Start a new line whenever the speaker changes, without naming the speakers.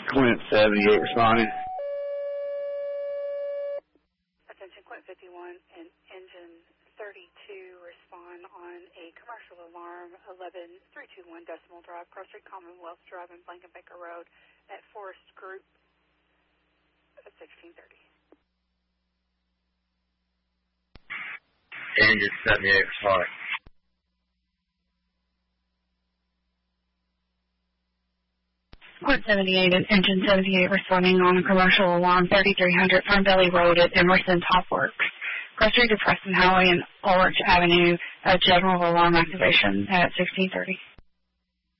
Quint 78 responding.
Attention, Quint 51 and Engine 32 respond on a commercial alarm 11321 Decimal Drive, Cross Street Commonwealth Drive and Blankenbaker Road at Forest Group at 1630.
Engine 78 responding.
Quint 78 and Engine 78 responding on a commercial alarm 3300 Fern Belly Road at Emerson Top Works. Cross Street to Preston Highway and Ulrich Avenue at general alarm activation at 1630.